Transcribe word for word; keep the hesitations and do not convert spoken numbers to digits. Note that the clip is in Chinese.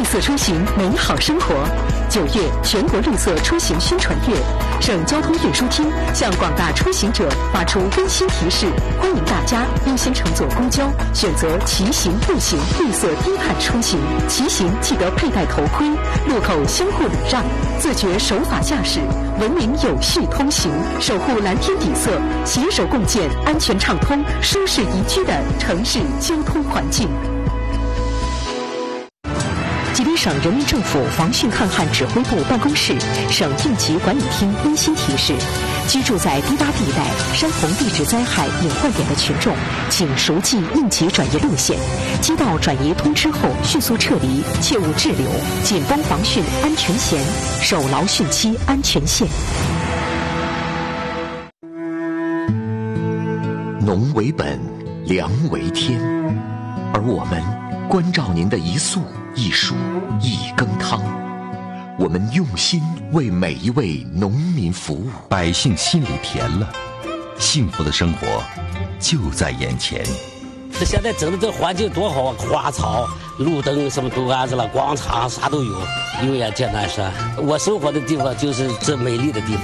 色出行，美好生活。九月全国绿色出行宣传月，省交通运输厅向广大出行者发出温馨提示，欢迎大家优先乘坐公交，选择骑行、步行绿色低碳出行。骑行记得佩戴头盔，路口相互礼让，自觉守法驾驶，文明有序通行，守护蓝天底色，携手共建安全畅通、舒适宜居的城市交通环境。吉林省人民政府防汛抗旱指挥部办公室、省应急管理厅温馨提示：居住在低洼地带、山洪地质灾害隐患点的群众，请熟记应急转移路线，接到转移通知后迅速撤离，切勿滞留，紧绷防汛安全弦，守牢汛期安全线。 农为本，粮为天，而我们关照您的一粟一蔬一羹汤，我们用心为每一位农民服务， 百姓心里甜了，幸福的生活就在眼前。 这现在整的这环境多好啊，花草、路灯什么都安置了，广场啥都有，有眼见南山。我生活的地方就是这美丽的地方。